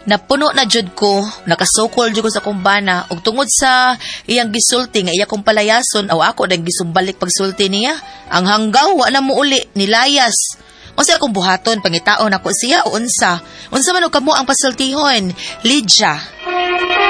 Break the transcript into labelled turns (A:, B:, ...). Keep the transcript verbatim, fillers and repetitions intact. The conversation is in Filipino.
A: Napuno na jud ko, nakasukol jud ko sa kumbana ug tungod sa iyang gisulti nga iya kong palayason aw ako dang gisumbalik pagsulti niya. Ang hanggaw wa na mo uli nilayas. Unsa akong buhaton pangitaon ako siya o unsa? Unsa man og kamo ang pasultihon? Lydia.